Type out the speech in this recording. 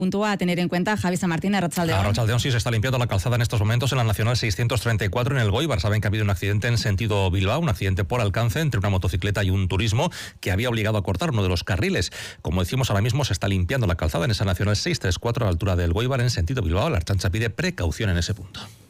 Punto a tener en cuenta. Javi San Martín, Arratsaldeon. Arratsaldeon, sí, se está limpiando la calzada en estos momentos en la Nacional 634 en el Goibar. Saben que ha habido un accidente en sentido Bilbao, un accidente por alcance entre una motocicleta y un turismo que había obligado a cortar uno de los carriles. Como decimos, ahora mismo se está limpiando la calzada en esa Nacional 634 a la altura del Goibar en sentido Bilbao. La Ertzaintza pide precaución en ese punto.